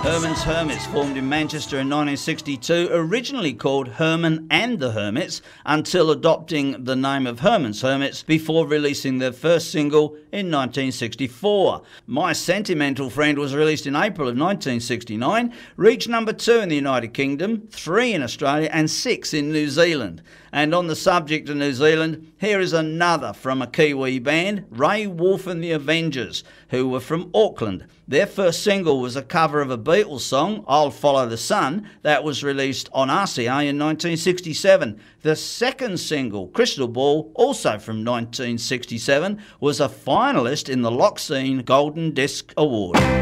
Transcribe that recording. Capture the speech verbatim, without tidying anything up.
Herman's Hermits formed in Manchester in nineteen sixty-two, originally called Herman and the Hermits, until adopting the name of Herman's Hermits before releasing their first single in nineteen sixty-four. My Sentimental Friend was released in April of nineteen sixty-nine, reached number two in the United Kingdom, three in Australia and six in New Zealand. And on the subject of New Zealand, here is another from a Kiwi band, Ray Wolf and the Avengers, who were from Auckland. Their first single was a cover of a Beatles song, I'll Follow the Sun, that was released on R C A in nineteen sixty-seven. The second single, Crystal Ball, also from nineteen sixty-seven, was a finalist in the Lock Scene Golden Disc Award.